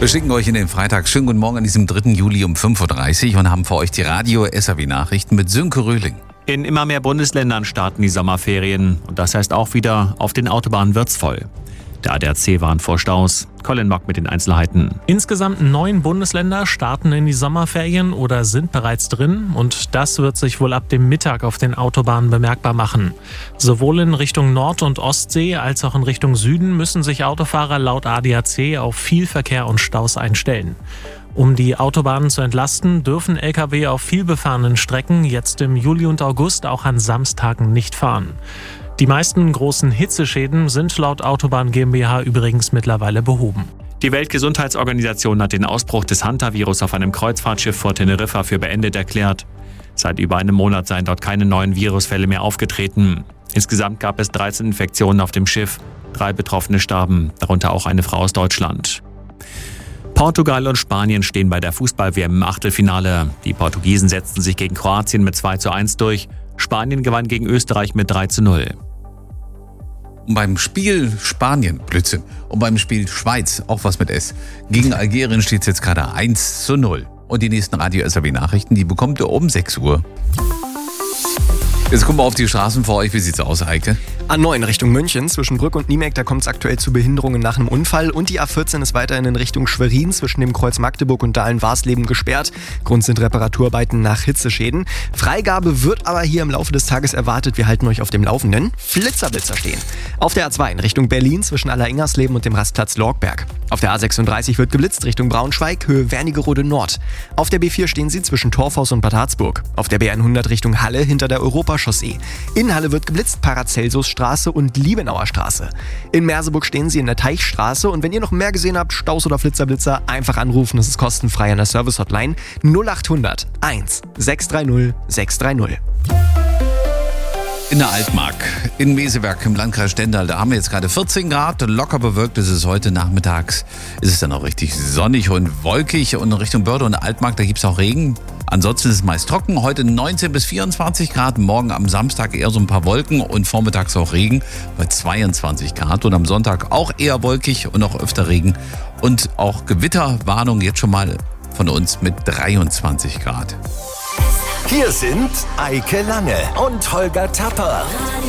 Wir schicken euch in den Freitag. Schönen guten Morgen an diesem 3. Juli um 5.30 Uhr und haben für euch die Radio-SAW-Nachrichten mit Sönke Röhling. In immer mehr Bundesländern starten die Sommerferien. Und das heißt auch wieder, auf den Autobahnen wird's voll. Der ADAC warnt vor Staus. Colin Mock mit den Einzelheiten. Insgesamt 9 Bundesländer starten in die Sommerferien oder sind bereits drin. Und das wird sich wohl ab dem Mittag auf den Autobahnen bemerkbar machen. Sowohl in Richtung Nord- und Ostsee als auch in Richtung Süden müssen sich Autofahrer laut ADAC auf viel Verkehr und Staus einstellen. Um die Autobahnen zu entlasten, dürfen Lkw auf vielbefahrenen Strecken jetzt im Juli und August auch an Samstagen nicht fahren. Die meisten großen Hitzeschäden sind laut Autobahn GmbH übrigens mittlerweile behoben. Die Weltgesundheitsorganisation hat den Ausbruch des Hantavirus auf einem Kreuzfahrtschiff vor Teneriffa für beendet erklärt. Seit über einem Monat seien dort keine neuen Virusfälle mehr aufgetreten. Insgesamt gab es 13 Infektionen auf dem Schiff. 3 Betroffene starben, darunter auch eine Frau aus Deutschland. Portugal und Spanien stehen bei der Fußball-WM im Achtelfinale. Die Portugiesen setzten sich gegen Kroatien mit 2:1 durch. Spanien gewann gegen Österreich mit 3:0. Und beim Spiel Spanien, Blödsinn, und beim Spiel Schweiz, auch was mit S, gegen Algerien steht es jetzt gerade 1:0. Und die nächsten Radio-SAW-Nachrichten, die bekommt ihr um 6 Uhr. Jetzt gucken wir auf die Straßen vor euch. Wie sieht's aus, Heike? A9 Richtung München, zwischen Brück und Niemek, da kommt es aktuell zu Behinderungen nach einem Unfall. Und die A14 ist weiterhin in Richtung Schwerin, zwischen dem Kreuz Magdeburg und Dahlen-Warsleben gesperrt. Grund sind Reparaturarbeiten nach Hitzeschäden. Freigabe wird aber hier im Laufe des Tages erwartet. Wir halten euch auf dem Laufenden. Flitzer stehen. Auf der A2 in Richtung Berlin, zwischen Aller-Ingersleben und dem Rastplatz Lorgberg. Auf der A36 wird geblitzt Richtung Braunschweig, Höhe Wernigerode Nord. Auf der B4 stehen sie zwischen Torfhaus und Bad Harzburg. Auf der B100 Richtung Halle hinter der Europachaussee. In Halle wird geblitzt Paracelsusstraße und Liebenauer Straße. In Merseburg stehen sie in der Teichstraße und wenn ihr noch mehr gesehen habt, Staus oder Flitzer, einfach anrufen, das ist kostenfrei an der Service-Hotline 0800 1 630 630. In der Altmark, in Meseberg im Landkreis Stendal, da haben wir jetzt gerade 14 Grad, locker bewölkt ist es heute nachmittags. Ist es dann auch richtig sonnig und wolkig und in Richtung Börde und Altmark, da gibt es auch Regen. Ansonsten ist es meist trocken, heute 19 bis 24 Grad, morgen am Samstag eher so ein paar Wolken und vormittags auch Regen bei 22 Grad und am Sonntag auch eher wolkig und auch öfter Regen und auch Gewitterwarnung jetzt schon mal von uns mit 23 Grad. Hier sind Eike Lange und Holger Tapper.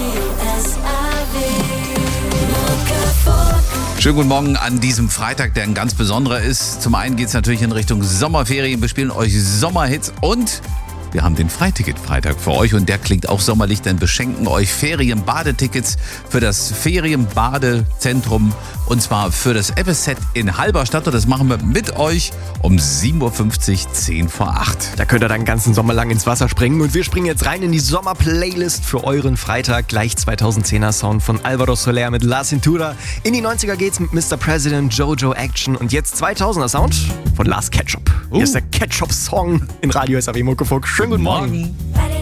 Schönen guten Morgen an diesem Freitag, der ein ganz besonderer ist. Zum einen geht es natürlich in Richtung Sommerferien. Wir spielen euch Sommerhits und wir haben den Freiticket-Freitag für euch und der klingt auch sommerlich, denn wir schenken euch Ferienbadetickets für das Ferienbadezentrum und zwar für das FSZ in Halberstadt und das machen wir mit euch um 7.50 Uhr, 10 vor 8. Da könnt ihr dann den ganzen Sommer lang ins Wasser springen und wir springen jetzt rein in die Sommer-Playlist für euren Freitag. Gleich 2010er Sound von Alvaro Soler mit La Cintura. In die 90er geht's mit Mr. President, Jojo Action und jetzt 2000er Sound von Last Ketchup. Hier ist der Ketchup-Song in Radio SAW Muckefuck. Schönen guten Morgen.